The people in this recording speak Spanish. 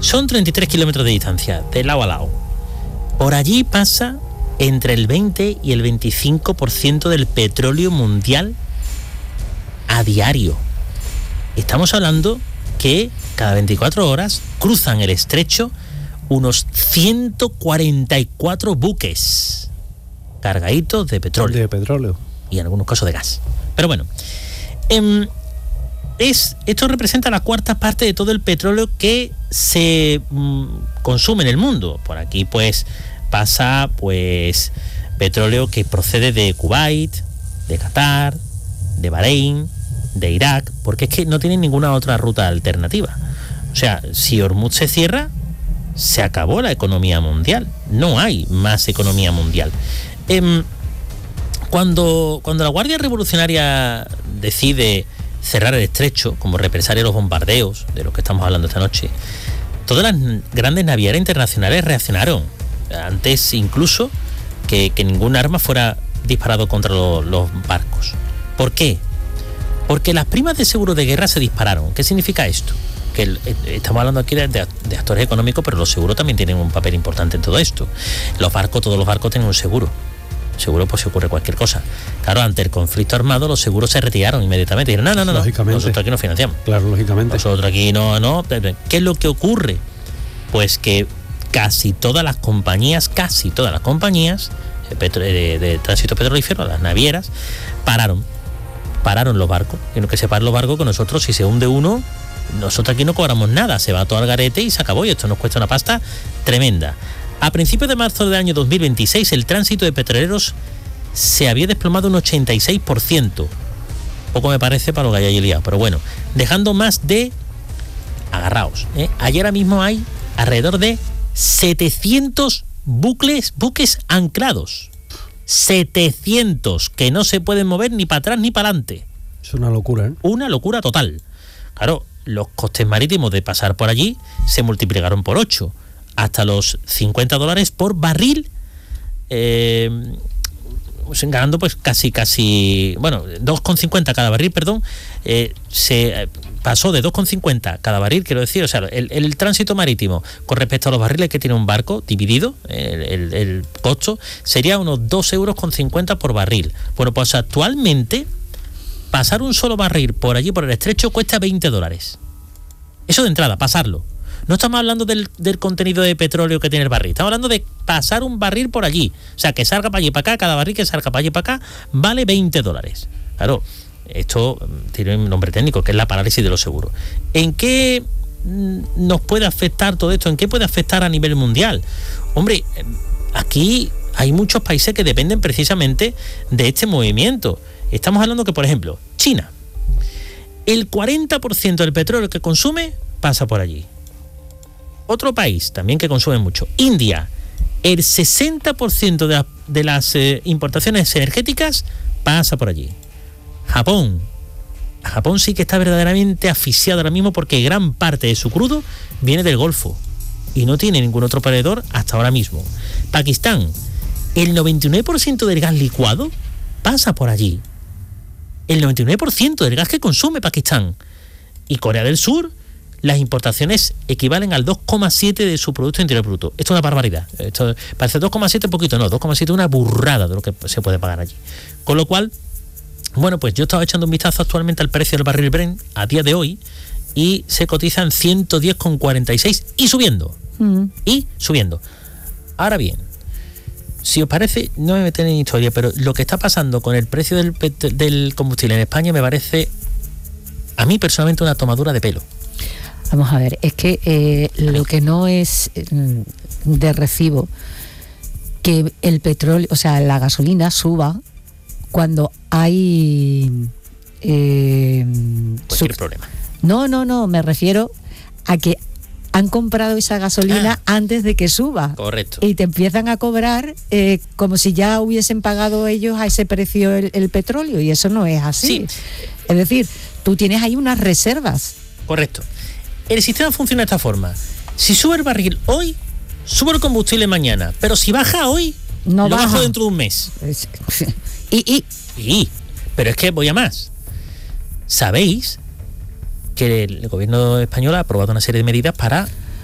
Son 33 kilómetros de distancia, de lado a lado. Por allí pasa entre el 20 y el 25% del petróleo mundial a diario. Estamos hablando que cada 24 horas cruzan el estrecho unos 144 buques cargaditos de petróleo. De petróleo. Y en algunos casos de gas. Pero bueno, esto representa la cuarta parte de todo el petróleo que se consume en el mundo. Por aquí pues pasa pues petróleo que procede de Kuwait, de Qatar, de Bahrein, de Irak, porque es que no tienen ninguna otra ruta alternativa. O sea, si Hormuz se cierra, se acabó la economía mundial. No hay más economía mundial. Cuando la Guardia Revolucionaria decide cerrar el estrecho como represalia a los bombardeos de los que estamos hablando esta noche, todas las grandes navieras internacionales reaccionaron antes incluso que ningún arma fuera disparado contra los barcos. ¿Por qué? Porque las primas de seguro de guerra se dispararon. ¿Qué significa esto? Que estamos hablando aquí de actores económicos, pero los seguros también tienen un papel importante en todo esto. Todos los barcos tienen un seguro. Seguro pues si ocurre cualquier cosa. Claro, ante el conflicto armado los seguros se retiraron inmediatamente. Dijeron, no, nosotros aquí no financiamos. Claro, lógicamente. Nosotros aquí no. ¿Qué es lo que ocurre? Pues que casi todas las compañías de tránsito petrolífero, las navieras, pararon los barcos. Y no que se paren los barcos, que nosotros, si se hunde uno, nosotros aquí no cobramos nada, se va todo al garete y se acabó, y esto nos cuesta una pasta tremenda. A principios de marzo del año 2026, el tránsito de petroleros se había desplomado un 86%. Poco me parece para lo que haya liado, pero bueno, dejando más de... Agarraos, ayer mismo hay alrededor de 700 buques anclados. 700 que no se pueden mover ni para atrás ni para adelante. Es una locura, ¿eh? Una locura total. Claro, los costes marítimos de pasar por allí se multiplicaron por 8, hasta los $50 por barril, ganando pues casi, 2,50 cada barril, se pasó de 2,50 cada barril, quiero decir, o sea, el tránsito marítimo con respecto a los barriles que tiene un barco dividido, el costo sería unos 2,50 € por barril. Bueno, pues actualmente pasar un solo barril por allí, por el estrecho, cuesta $20. Eso de entrada, pasarlo. No estamos hablando del contenido de petróleo que tiene el barril, estamos hablando de pasar un barril por allí. O sea, que salga para allí para acá, cada barril que salga para allí para acá vale $20. Claro, esto tiene un nombre técnico, que es la parálisis de los seguros. ¿En qué nos puede afectar todo esto? ¿En qué puede afectar a nivel mundial? Hombre, aquí hay muchos países que dependen precisamente de este movimiento. Estamos hablando que, por ejemplo, China, el 40% del petróleo que consume pasa por allí. Otro país también que consume mucho, India, el 60% de las importaciones energéticas pasa por allí. Japón sí que está verdaderamente asfixiado ahora mismo porque gran parte de su crudo viene del Golfo y no tiene ningún otro proveedor hasta ahora mismo. Pakistán, el 99% del gas licuado pasa por allí. El 99% del gas que consume Pakistán. Y Corea del Sur, las importaciones equivalen al 2,7% de su Producto Interior Bruto. Esto es una barbaridad. Esto parece 2,7 poquito, no, 2,7 es una burrada de lo que se puede pagar allí. Con lo cual, bueno, pues yo estaba echando un vistazo actualmente al precio del barril Brent a día de hoy y se cotiza en 110,46 y subiendo. Y subiendo. Ahora bien, si os parece, no me meteré en historia, pero lo que está pasando con el precio del combustible en España me parece, a mí personalmente, una tomadura de pelo. Vamos a ver, es que lo que no es de recibo que el petróleo, o sea, la gasolina suba cuando hay cualquier problema. No, me refiero a que han comprado esa gasolina antes de que suba. Correcto. Y te empiezan a cobrar como si ya hubiesen pagado ellos a ese precio el petróleo, y eso no es así. Sí. Es decir, tú tienes ahí unas reservas. Correcto. El sistema funciona de esta forma. Si sube el barril hoy, sube el combustible mañana. Pero si baja hoy, no lo baja. bajo dentro de un mes. Pero es que voy a más. ¿Sabéis que el gobierno español ha aprobado una serie de medidas para